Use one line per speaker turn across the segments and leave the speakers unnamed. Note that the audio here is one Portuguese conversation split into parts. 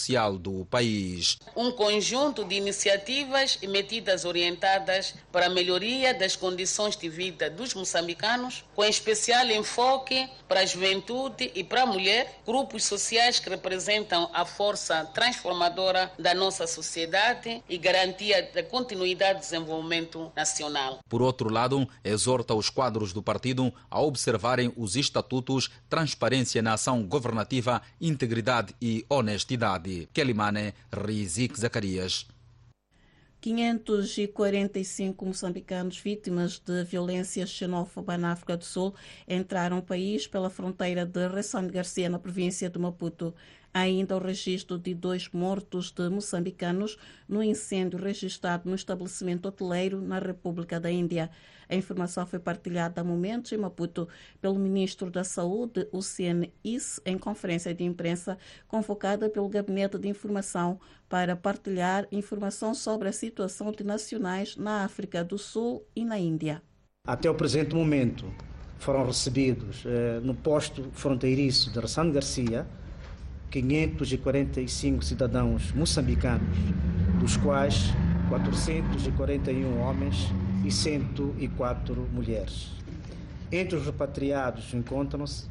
social do país.
Um conjunto de iniciativas e medidas orientadas para a melhoria das condições de vida dos moçambicanos, com especial enfoque para a juventude e para a mulher, grupos sociais que representam a força transformadora da nossa sociedade e garantia da continuidade do desenvolvimento nacional.
Por outro lado, exorta os quadros do partido a observarem os estatutos, transparência na ação governativa, integridade e honestidade. Kelimane Rizik Zacarias.
545 moçambicanos vítimas de violência xenófoba na África do Sul entraram no país pela fronteira de Ressane Garcia, na província de Maputo. Há ainda o registro de 2 mortos de moçambicanos no incêndio registrado no estabelecimento hoteleiro na República da Índia. A informação foi partilhada há momentos em Maputo pelo ministro da Saúde, Hussein Isse, em conferência de imprensa convocada pelo Gabinete de Informação para partilhar informação sobre a situação de nacionais na África do Sul e na Índia.
Até o presente momento foram recebidos no posto fronteiriço de Ressane Garcia 545 cidadãos moçambicanos, dos quais 441 homens e 104 mulheres. Entre os repatriados encontram-se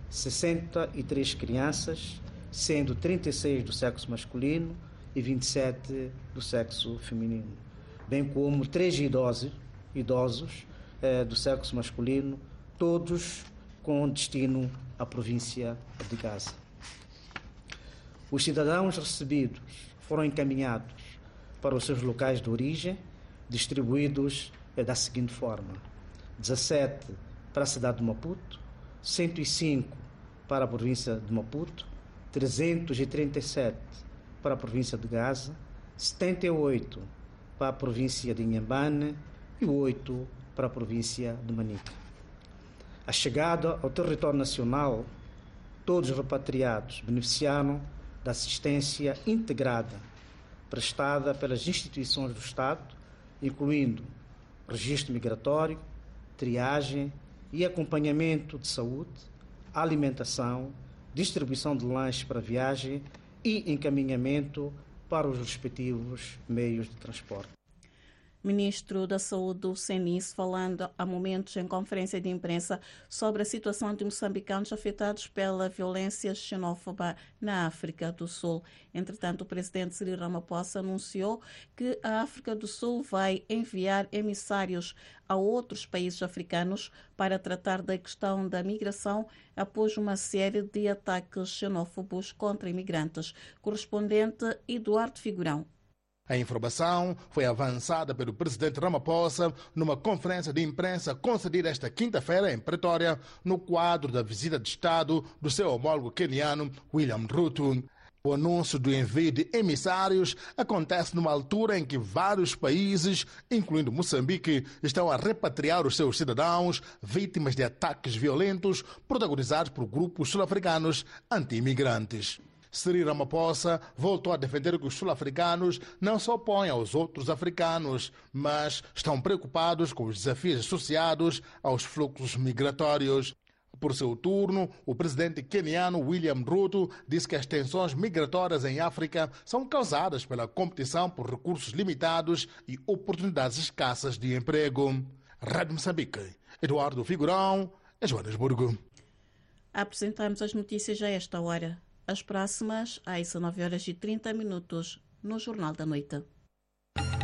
63 crianças, sendo 36 do sexo masculino e 27 do sexo feminino, bem como 3 idosos do sexo masculino, todos com destino à província de Gaza. Os cidadãos recebidos foram encaminhados para os seus locais de origem, distribuídos da seguinte forma: 17 para a cidade de Maputo, 105 para a província de Maputo, 337 para a província de Gaza, 78 para a província de Inhambane e 8 para a província de Manica. A chegada ao território nacional, todos os repatriados beneficiaram da assistência integrada prestada pelas instituições do Estado, incluindo registro migratório, triagem e acompanhamento de saúde, alimentação, distribuição de lanches para viagem e encaminhamento para os respectivos meios de transporte.
Ministro da Saúde, o CENIS, falando há momentos em conferência de imprensa sobre a situação de moçambicanos afetados pela violência xenófoba na África do Sul. Entretanto, o presidente Cyril Ramaphosa anunciou que a África do Sul vai enviar emissários a outros países africanos para tratar da questão da migração após uma série de ataques xenófobos contra imigrantes. Correspondente Eduardo Figurão.
A informação foi avançada pelo presidente Ramaphosa numa conferência de imprensa concedida esta quinta-feira em Pretória, no quadro da visita de Estado do seu homólogo queniano William Ruto. O anúncio do envio de emissários acontece numa altura em que vários países, incluindo Moçambique, estão a repatriar os seus cidadãos vítimas de ataques violentos protagonizados por grupos sul-africanos anti-imigrantes. Cyril Ramaphosa voltou a defender que os sul-africanos não se opõem aos outros africanos, mas estão preocupados com os desafios associados aos fluxos migratórios. Por seu turno, o presidente queniano William Ruto disse que as tensões migratórias em África são causadas pela competição por recursos limitados e oportunidades escassas de emprego. Rádio Moçambique, Eduardo Figurão, em Joanesburgo.
Apresentamos as notícias a esta hora. As próximas, às 19h30, no Jornal da Noite.